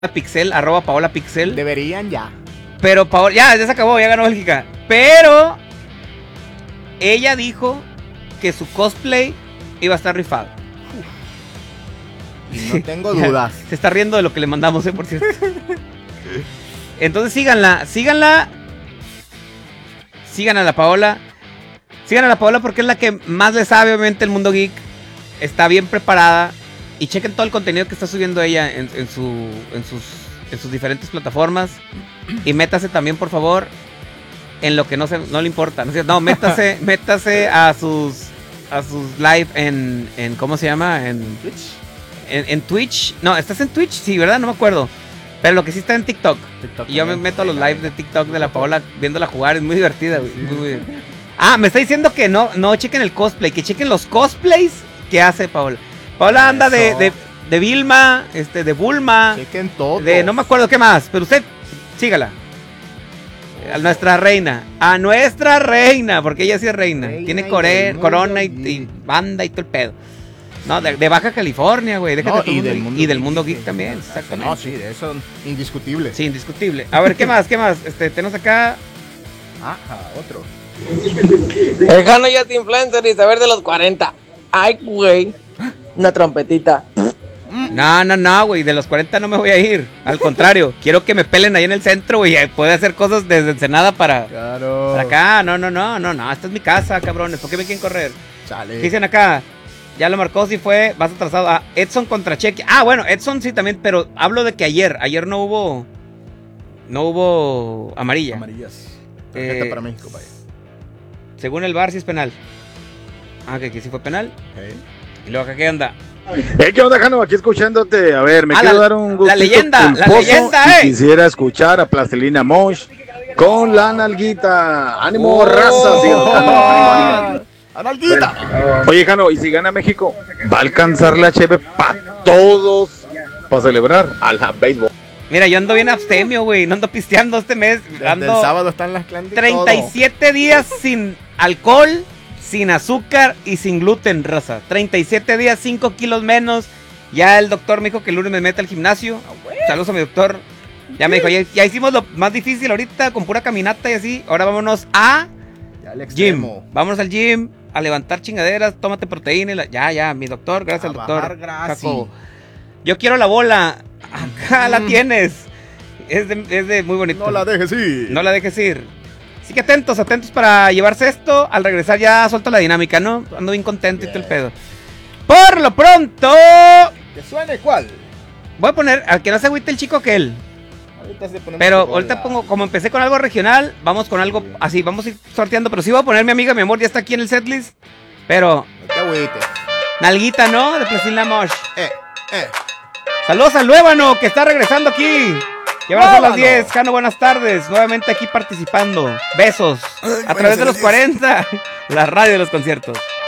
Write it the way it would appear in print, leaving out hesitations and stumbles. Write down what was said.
Pixel, @PaolaPixel. Deberían ya. Pero Paola, ya se acabó, ya ganó Bélgica. Pero ella dijo que su cosplay iba a estar rifado. No tengo dudas. Se está riendo de lo que le mandamos, por cierto. Entonces síganla. Sigan a la Paola. Sigan a la Paola porque es la que más le sabe, obviamente, el mundo geek. Está bien preparada. Y chequen todo el contenido que está subiendo ella en sus diferentes plataformas. Y métase también, por favor, en lo que no le importa. No, métase a sus live en ¿cómo se llama? En Twitch. En Twitch. No, ¿estás en Twitch? Sí, ¿verdad? No me acuerdo. Pero lo que sí está en TikTok. Y yo me meto a los live de TikTok de la Paola viéndola jugar. Es muy divertida, güey. Muy. Ah, me está diciendo que no chequen el cosplay. Que chequen los cosplays que hace Paola. Paola anda de Vilma, de Bulma. Chequen todo. No me acuerdo qué más. Pero usted, sígala. A nuestra reina. Porque ella sí es reina. Tiene corona y banda y todo el pedo. No, de Baja California, güey. Y del mundo geek también, exactamente. No, sí, de eso indiscutible. Sí, indiscutible. A ver, ¿qué más? Tenemos acá. Ajá, otro. El Jano ya te influencer y saber de los 40. Ay, güey. Una trompetita. No, güey. De los 40 no me voy a ir. Al contrario, quiero que me pelen ahí en el centro, güey. Puede hacer cosas desde Ensenada para acá. No. Esta es mi casa, cabrones. ¿Por qué me quieren correr? Chale. ¿Qué dicen acá? Ya lo marcó, si fue, vas atrasado. Ah, Edson contra Chequia. Ah, bueno, Edson sí también, pero hablo de que ayer no hubo amarilla. Amarillas. Tarjeta para México, vaya. Según el VAR sí es penal. Ah, que sí fue penal. Okay. Y luego acá, ¿qué onda? ¿Qué onda, Jano? Aquí escuchándote. A ver, me quiero dar un gusto. La leyenda, quisiera escuchar a Plastilina Mosh con la nalguita. ¡Ánimo, raza! ¡Ánimo! ¡Analguita! Oye, Jano, y si gana México, va a alcanzar la cheve para todos para celebrar a la béisbol. Mira, yo ando bien abstemio, güey. No ando pisteando este mes. El sábado están las clandestinas. 37 días sin alcohol, sin azúcar y sin gluten, raza. 37 días, 5 kilos menos. Ya el doctor me dijo que el lunes me mete al gimnasio. Saludos a mi doctor. Ya me dijo, ya hicimos lo más difícil ahorita con pura caminata y así. Ahora vámonos a gym. Vámonos al gym, a levantar chingaderas, tómate proteína. Ya, mi doctor, gracias al doctor Jacobo. Yo quiero la bola. Acá la tienes. Es de muy bonito. No la dejes ir. No la dejes ir. Así que atentos para llevarse esto. Al regresar ya suelto la dinámica, ¿no? Ando bien contento y todo el pedo. Por lo pronto. ¿Que suene cuál? Voy a poner, al que no se agüite el chico aquel. Pero ahorita pongo, como empecé con algo regional, vamos con algo así, vamos a ir sorteando. Pero sí voy a poner mi amiga, mi amor, ya está aquí en el setlist. Pero no te agüites. Nalguita, ¿no? De Plastilina Mosh. Saludos al Luébano, que está regresando aquí. Ya van a ser las 10. Jano, buenas tardes. Nuevamente aquí participando. Besos. A través de los 40. La radio de los conciertos.